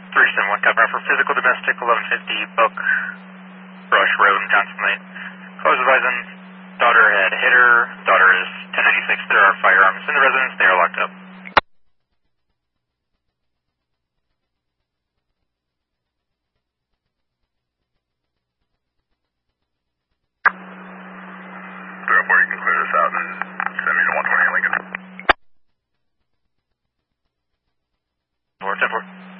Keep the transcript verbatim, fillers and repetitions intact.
three seven one, cover for physical domestic, eleven fifty Buck Brush Road in Johnson Lane. Close advising, daughter had hit her, daughter is ten ninety-six, there are firearms in the residence, they are locked up. three oh four, you can clear this out and send me to one twenty Lincoln. four ten four.